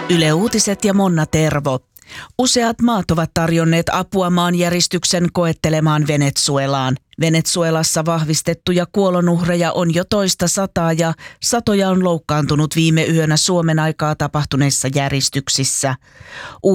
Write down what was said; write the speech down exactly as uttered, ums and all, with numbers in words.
Yle Uutiset ja Monna Tervo. Useat maat ovat tarjonneet apua maanjäristyksen koettelemaan Venezuelaan. Venezuelassa vahvistettuja kuolonuhreja on jo toista sataa ja satoja on loukkaantunut viime yönä Suomen aikaa tapahtuneissa järistyksissä.